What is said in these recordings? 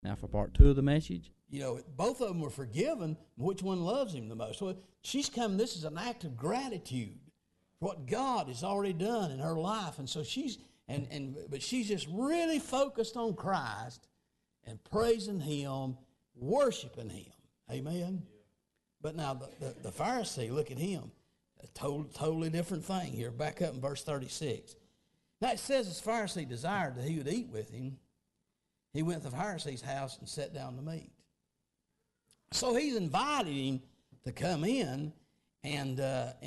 Now for part 2 of the message. You know, both of them were forgiven. Which one loves him the most? Well, she's come. This is an act of gratitude for what God has already done in her life, and so she's but she's just really focused on Christ and praising Him, worshiping Him. Amen. Yeah. But now the Pharisee, look at him, a totally different thing here. Back up in verse 36. Now it says, as Pharisee desired that he would eat with him, he went to the Pharisee's house and sat down to meat. So he's invited him to come in, and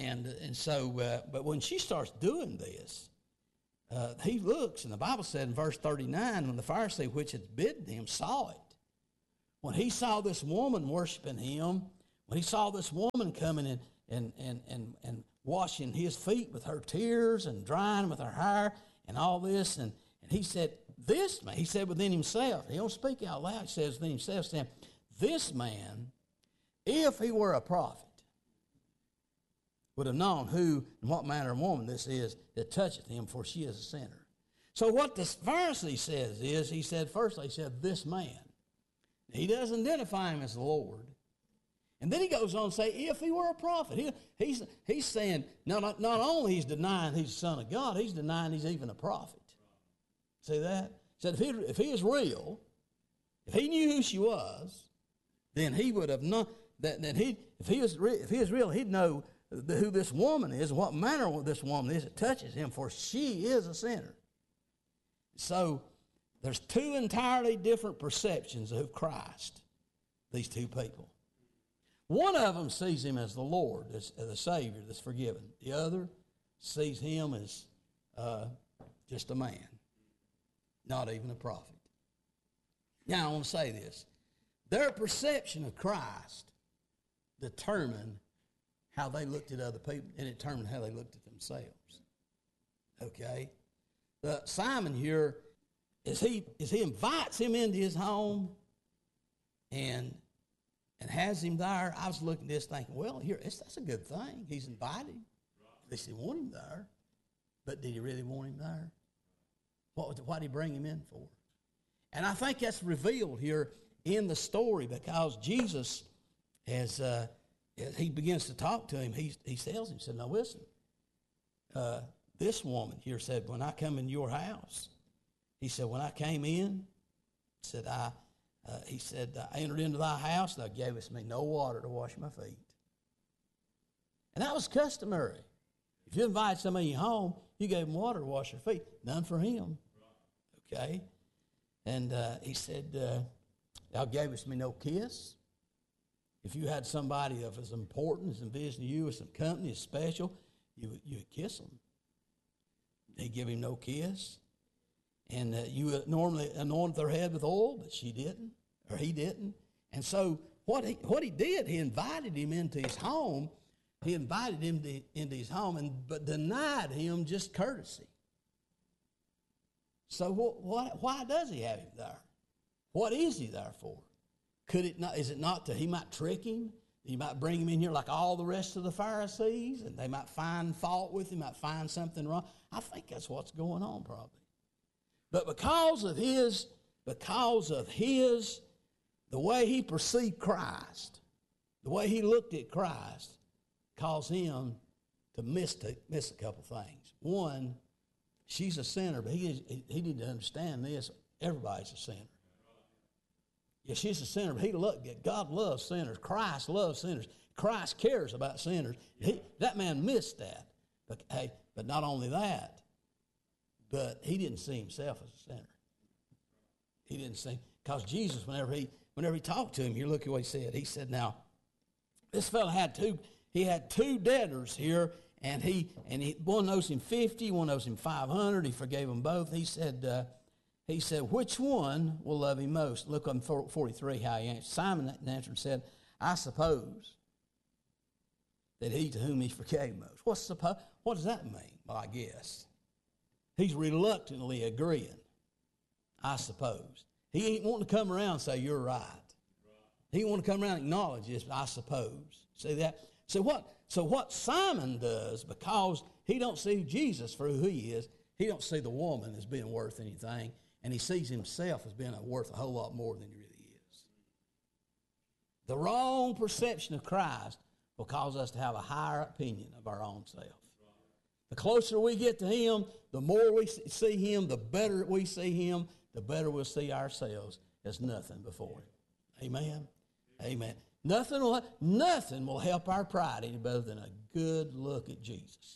so but when she starts doing this, he looks, and the Bible said in verse 39, when the Pharisee which had bidden him saw it, when he saw this woman worshiping him, when he saw this woman coming in and washing his feet with her tears and drying with her hair and all this, and he said, this man, he said within himself, he don't speak out loud, he says within himself, saying, this man, if he were a prophet, would have known who and what manner of woman this is that toucheth him, for she is a sinner. So what the Pharisee says is, he said, first he said, this man. He doesn't identify him as the Lord. And then he goes on to say, if he were a prophet. He's saying, not only he's denying he's the Son of God, he's denying he's even a prophet. See that? He said, if he is real, if he knew who she was, then he would have known that if he is real, he'd know who this woman is, what manner of this woman is that touches him, for she is a sinner. So there's two entirely different perceptions of Christ, these two people. One of them sees him as the Lord, as the Savior that's forgiven. The other sees him as just a man, not even a prophet. Now, I want to say this. Their perception of Christ determined how they looked at other people, and it determined how they looked at themselves. Okay? Simon here, as he invites him into his home and has him there, I was looking at this thinking, well, that's a good thing. He's invited him. At least he wanted him there. But did he really want him there? What did he bring him in for? And I think that's revealed here in the story, because Jesus, as he begins to talk to him, he tells him, he said, now listen, this woman here said, when I come in your house, he said, when I came in, I entered into thy house, thou gavest me no water to wash my feet. And that was customary. If you invite somebody home, you gave them water to wash their feet. None for him. Okay? And he said, thou gavest me no kiss. If you had somebody of as importance and visiting you as some company, as special, you would kiss them. They give him no kiss. And you would normally anoint their head with oil, but she didn't, or he didn't. And so what he did, he invited him into his home. He invited him into his home, but denied him just courtesy. So why does he have him there? What is he there for? Is it not that he might trick him? He might bring him in here like all the rest of the Pharisees, and they might find fault with him, might find something wrong. I think that's what's going on probably. But because of the way he perceived Christ, the way he looked at Christ, caused him to miss a couple things. One, she's a sinner, but he needed to understand this. Everybody's a sinner. Yeah, she's a sinner, but God loves sinners. Christ loves sinners. Christ cares about sinners. That man missed that. But not only that, but he didn't see himself as a sinner. He didn't see, because Jesus, whenever he talked to him, you look at what he said. He said, now, this fellow had two debtors here, and one owes him 50, one owes him 500. He forgave them both. He said, which one will love him most? Look on 43 how he answered. Simon answered and said, I suppose that he to whom he forgave most. What does that mean? Well, I guess he's reluctantly agreeing, I suppose. He ain't wanting to come around and say, you're right. He ain't want to come around and acknowledge this, I suppose. See that? So what Simon does, because he don't see Jesus for who he is, he don't see the woman as being worth anything, and he sees himself as being worth a whole lot more than he really The wrong perception of Christ will cause us to have a higher opinion of our own self. The closer we get to Him, the more we see Him, the better we see Him, the better we'll see ourselves as nothing before Him. Amen? Amen. Nothing will help our pride any better than a good look at Jesus.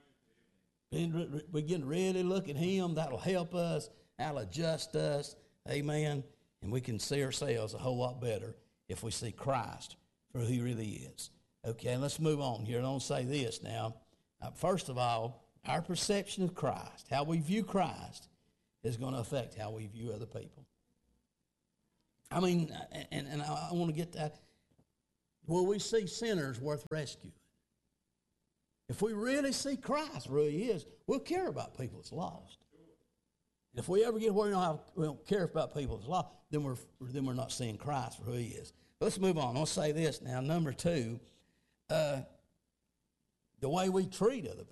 We can really look at Him. That'll help us. That'll adjust us. Amen. And we can see ourselves a whole lot better if we see Christ for who He really is. Okay, and let's move on here. And I'll say this now. First of all, our perception of Christ, how we view Christ, is going to affect how we view other people. I mean, and I want to get that. Will we see sinners worth rescuing? If we really see Christ where He is, we'll care about people that's lost. And if we ever get where we don't care about people that's lost, then we're not seeing Christ for who He is. But let's move on. I'll say this now. Number 2, the way we treat other